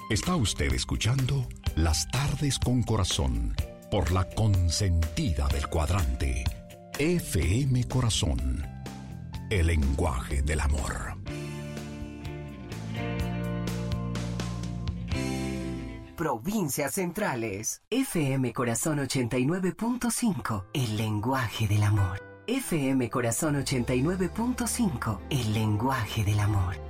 Está usted escuchando Las Tardes con Corazón por la consentida del cuadrante. FM Corazón, el lenguaje del amor. Provincias Centrales. FM Corazón 89.5, el lenguaje del amor. FM Corazón 89.5, el lenguaje del amor.